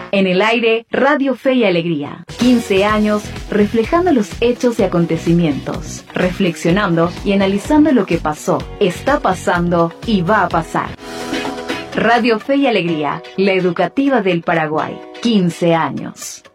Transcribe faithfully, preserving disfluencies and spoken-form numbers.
En el aire, Radio Fe y Alegría. quince años reflejando los hechos y acontecimientos, reflexionando y analizando lo que pasó, está pasando y va a pasar. Radio Fe y Alegría, la educativa del Paraguay. quince años.